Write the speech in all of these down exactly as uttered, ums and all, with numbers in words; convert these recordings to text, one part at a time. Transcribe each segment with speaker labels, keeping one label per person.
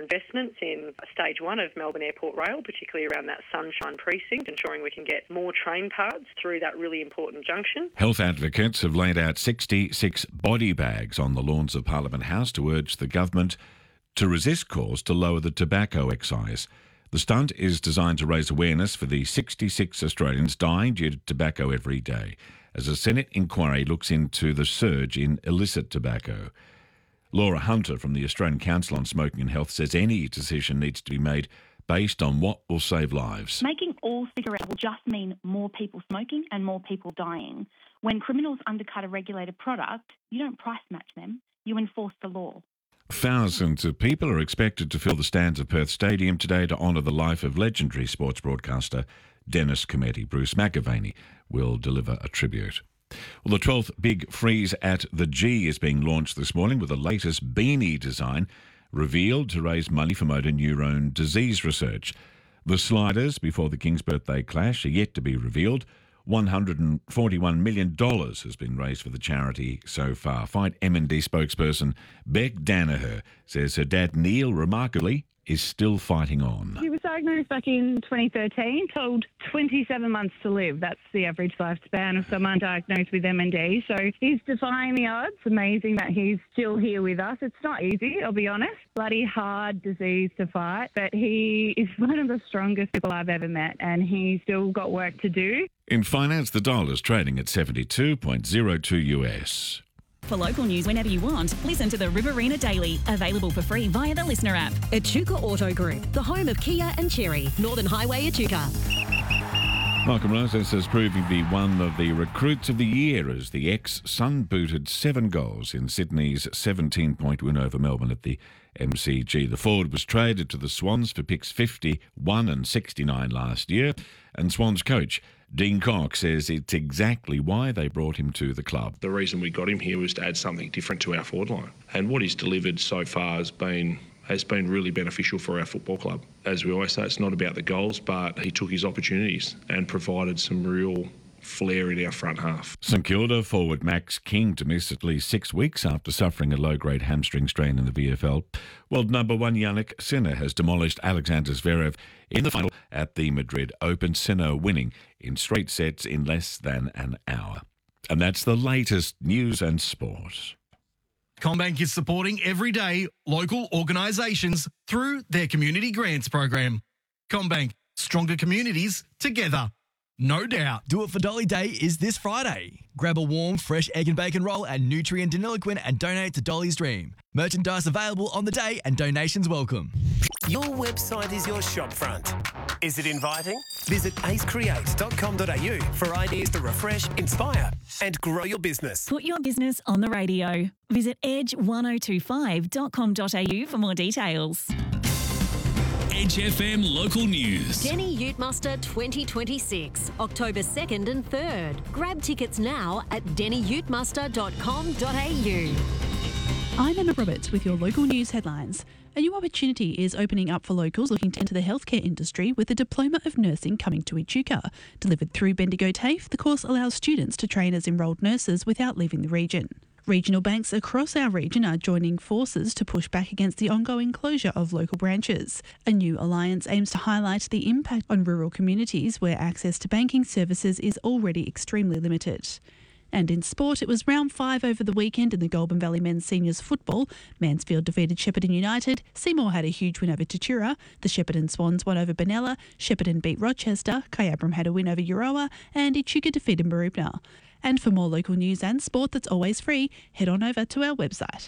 Speaker 1: investments in stage one of Melbourne Airport Rail, particularly around that Sunshine Precinct, ensuring we can get more train paths through that really important junction.
Speaker 2: Health advocates have laid out sixty-six body bags on the lawns of Parliament House to urge the government to resist calls to lower the tobacco excise. The stunt is designed to raise awareness for the sixty-six Australians dying due to tobacco every day, as a Senate inquiry looks into the surge in illicit tobacco. Laura Hunter from the Australian Council on Smoking and Health says any decision needs to be made based on what will save lives.
Speaker 3: Making all cigarettes will just mean more people smoking and more people dying. When criminals undercut a regulated product, you don't price match them, you enforce the law.
Speaker 2: Thousands of people are expected to fill the stands of Perth Stadium today to honour the life of legendary sports broadcaster Dennis Cometti. Bruce McAvaney will deliver a tribute. Well, the twelfth Big Freeze at the G is being launched this morning with the latest beanie design revealed to raise money for motor neurone disease research. The sliders before the King's Birthday Clash are yet to be revealed. one hundred forty-one million dollars has been raised for the charity so far. Fight M and D spokesperson Beck Danaher says her dad Neil, remarkably, is still fighting on.
Speaker 4: He was diagnosed back in twenty thirteen, told twenty-seven months to live. That's the average lifespan of someone diagnosed with M and D. So he's defying the odds. Amazing that he's still here with us. It's not easy, I'll be honest. Bloody hard disease to fight. But he is one of the strongest people I've ever met, and he's still got work to do.
Speaker 2: In finance, the dollar's trading at seventy-two point oh two U S.
Speaker 5: For local news whenever you want, listen to the Riverina Daily, available for free via the Listener app.
Speaker 6: Echuca Auto Group, the home of Kia and Cherry, Northern Highway, Echuca.
Speaker 2: Malcolm Rosas is proving to be one of the recruits of the year as the ex-Sun booted seven goals in Sydney's seventeen-point win over Melbourne at the M C G. The forward was traded to the Swans for picks fifty-one and sixty-nine last year, and Swans coach Dean Cox says it's exactly why they brought him to the club.
Speaker 7: The reason we got him here was to add something different to our forward line. And what he's delivered so far has been has been really beneficial for our football club. As we always say, it's not about the goals, but he took his opportunities and provided some real flair in our front half.
Speaker 2: St Kilda forward Max King to miss at least six weeks after suffering a low-grade hamstring strain in the V F L. World number one Yannick Sinner has demolished Alexander Zverev in the final at the Madrid Open, Sinner winning in straight sets in less than an hour. And that's the latest news and sport.
Speaker 8: CommBank is supporting everyday local organisations through their community grants program. CommBank, stronger communities together. No doubt.
Speaker 9: Do It for Dolly Day is this Friday. Grab a warm, fresh egg and bacon roll and Nutrient Deniliquin and donate to Dolly's Dream. Merchandise available on the day and donations welcome.
Speaker 10: Your website is your shopfront. Is it inviting? Visit ace create dot com dot a u for ideas to refresh, inspire and grow your business.
Speaker 5: Put your business on the radio. Visit edge ten twenty-five dot com dot a u for more details.
Speaker 11: Edge F M local news.
Speaker 6: Denny Ute Muster twenty twenty-six, October second and third. Grab tickets now at denny ute muster dot com dot a u.
Speaker 12: I'm Emma Roberts with your local news headlines. A new opportunity is opening up for locals looking to enter the healthcare industry with a Diploma of Nursing coming to Echuca. Delivered through Bendigo TAFE, the course allows students to train as enrolled nurses without leaving the region. Regional banks across our region are joining forces to push back against the ongoing closure of local branches. A new alliance aims to highlight the impact on rural communities where access to banking services is already extremely limited. And in sport, it was round five over the weekend in the Goulburn Valley Men's Seniors Football. Mansfield defeated Shepparton United, Seymour had a huge win over Tatura, the Shepparton Swans won over Benalla, Shepparton beat Rochester, Kyabram had a win over Euroa, and Echuca defeated Mooroopna. And for more local news and sport that's always free, head on over to our website.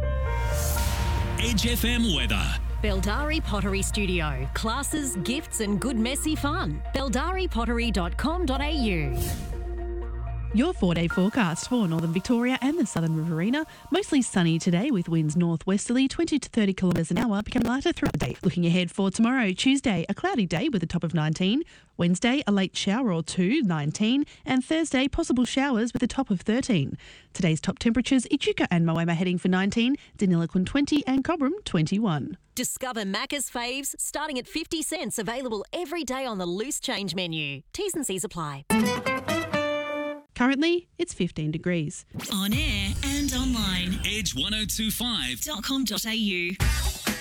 Speaker 11: Edge F M weather.
Speaker 6: Beldari Pottery Studio. Classes, gifts and good messy fun. beldari pottery dot com dot a u.
Speaker 12: Your four-day forecast for northern Victoria and the southern Riverina. Mostly sunny today with winds northwesterly, twenty to thirty kilometres an hour, become lighter throughout the day. Looking ahead for tomorrow, Tuesday, a cloudy day with a top of nineteen. Wednesday, a late shower or two, nineteen. And Thursday, possible showers with a top of thirteen. Today's top temperatures, Echuca and Moama heading for nineteen, Deniliquin twenty and Cobram twenty-one.
Speaker 6: Discover Macca's faves starting at fifty cents, available every day on the loose change menu. T's and C's apply.
Speaker 12: Currently, it's fifteen degrees.
Speaker 5: On air and online.
Speaker 11: edge ten twenty-five
Speaker 5: dot com dot a u.